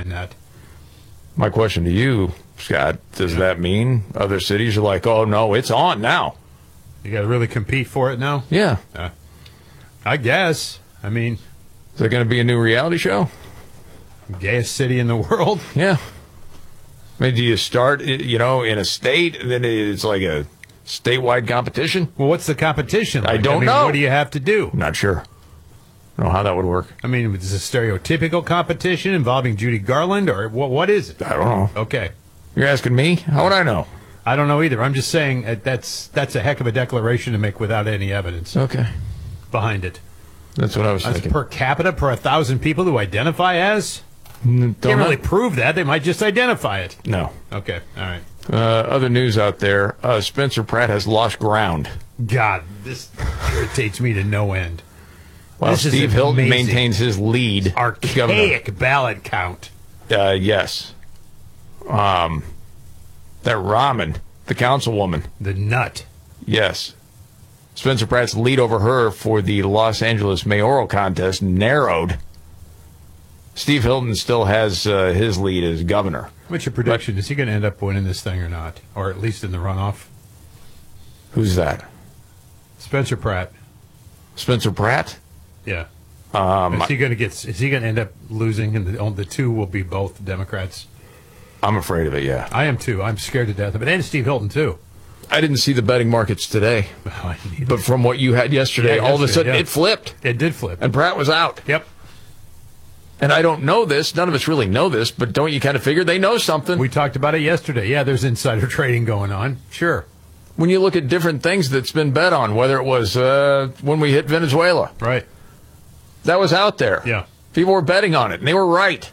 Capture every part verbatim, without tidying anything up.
behind that. My question to you, Scott, does yeah. that mean other cities are like, oh, no, it's on now? You got to really compete for it now? Yeah. Uh, I guess. I mean... Is there going to be a new reality show? Gayest city in the world? Yeah. I mean, do you start, you know, in a state, and then it's like a statewide competition? Well, what's the competition like? I don't I mean, know. What do you have to do? Not sure. I don't know how that would work. I mean, is it a stereotypical competition involving Judy Garland, or what? What is it? I don't know. Okay. You're asking me? How would I know? I don't know either. I'm just saying uh, that's that's a heck of a declaration to make without any evidence. Okay. Behind it. That's what I was That's thinking. Per capita per a thousand people who identify as? Don't Can't really know. prove that. They might just identify it. No. Okay. All right. Uh, other news out there, uh, Spencer Pratt has lost ground. God, this irritates me to no end. While this Steve is Hilton amazing. maintains his lead. Archaic ballot count. Uh, yes. Um, that Rahman, the councilwoman. The nut. Yes. Spencer Pratt's lead over her for the Los Angeles mayoral contest narrowed. Steve Hilton still has uh, his lead as governor. What's your prediction? But, is he going to end up winning this thing or not? Or at least in the runoff? Who's that? Spencer Pratt. Spencer Pratt? Yeah. Um, is he going to get? Is he going to end up losing? And the, the two will be both Democrats. I'm afraid of it. Yeah, I am too. I'm scared to death of it. And Steve Hilton too. I didn't see the betting markets today, oh, but from what you had yesterday, yeah, all yesterday, of a sudden yeah. it flipped. It did flip, and Pratt was out. Yep. And I don't know this. None of us really know this, but don't you kind of figure they know something? We talked about it yesterday. Yeah, there's insider trading going on. Sure. When you look at different things that's been bet on, whether it was uh, when we hit Venezuela. Right. That was out there. Yeah. People were betting on it, and they were right.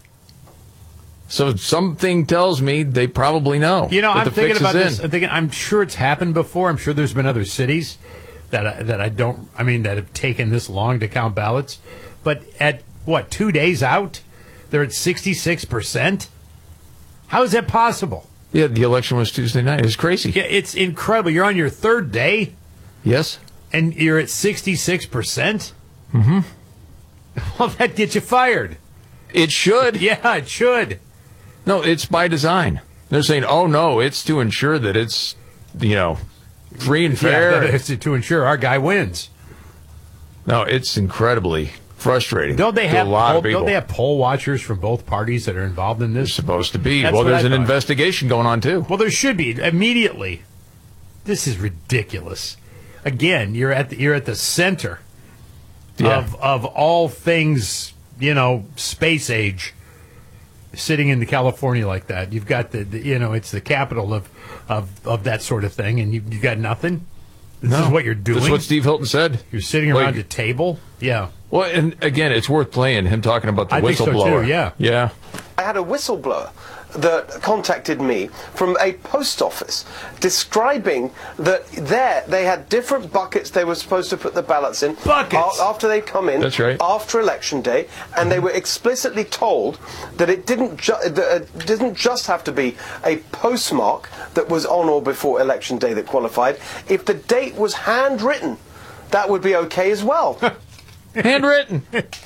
So something tells me they probably know. You know, that I'm the thinking fix about is this. in. I'm thinking. I'm sure it's happened before. I'm sure there's been other cities that I, that I don't. I mean, that have taken this long to count ballots. But at what, two days out, they're at sixty-six percent. How is that possible? Yeah, the election was Tuesday night. It's crazy. Yeah, it's incredible. You're on your third day. Yes. And you're at sixty-six percent. Mm-hmm. Well, that gets you fired. It should. Yeah, it should. No, it's by design. They're saying, oh, no, it's to ensure that it's, you know, free and fair. Yeah, it's to ensure our guy wins. No, it's incredibly frustrating. Don't they to have a lot poll, of people. Don't they have poll watchers from both parties that are involved in this? There's supposed to be. That's well, there's I an thought. investigation going on, too. Well, there should be immediately. This is ridiculous. Again, you're at the, you're at the center yeah. of of all things, you know, space age. Sitting in the California like that, you've got the, the you know, it's the capital of of, of that sort of thing, and you you got nothing. This no. is what you're doing. That's what Steve Hilton said. You're sitting around like, a table. Yeah. Well, and again, it's worth playing him talking about the I whistleblower. Think so too, yeah. Yeah. I had a whistleblower that contacted me from a post office describing that there they had different buckets they were supposed to put the ballots in buckets a- after they come in. That's right. After election day, and they were explicitly told that it didn't ju- that it didn't just have to be a postmark that was on or before election day that qualified. If the date was handwritten, that would be okay as well. Handwritten.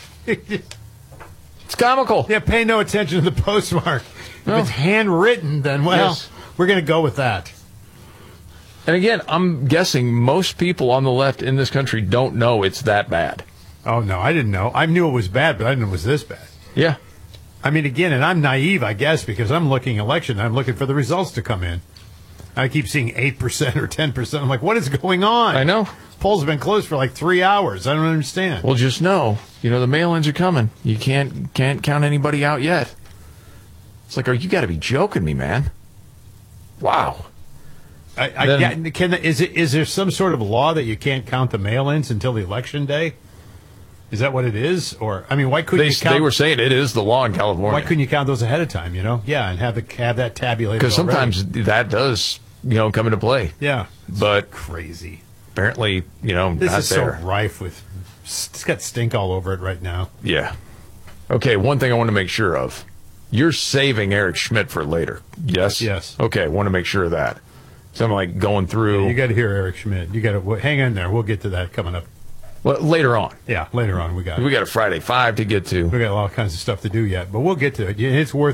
It's comical. Yeah, pay no attention to the postmark. No. If it's handwritten, then, well, yes. we're going to go with that. And again, I'm guessing most people on the left in this country don't know it's that bad. Oh, no, I didn't know. I knew it was bad, but I didn't know it was this bad. Yeah. I mean, again, and I'm naive, I guess, because I'm looking election. I'm looking for the results to come in. I keep seeing eight percent or ten percent. I'm like, what is going on? I know. Polls have been closed for like three hours. I don't understand. Well, just know, you know, the mail-ins are coming. You can't can't count anybody out yet. It's like, oh, you got to be joking me, man. Wow. I, I Then, get, can is it is there some sort of law that you can't count the mail-ins until the election day? Is that what it is? Or I mean, why couldn't they, you count? They were saying it is the law in California. Why couldn't you count those ahead of time? You know, yeah, and have the have that tabulated. Because already. sometimes that does, you know, come into play. Yeah, but crazy. Apparently, you know, this not is there. so rife with. It's got stink all over it right now. Yeah. Okay, one thing I want to make sure of. You're saving Eric Schmidt for later. Yes? Yes. Okay, I want to make sure of that. So I'm like going through. Yeah, you got to hear Eric Schmidt. You got to hang in there. We'll get to that coming up. Well, later on. Yeah, later on we got. We got a Friday Five to get to. We got all kinds of stuff to do yet, but we'll get to it. It's worth.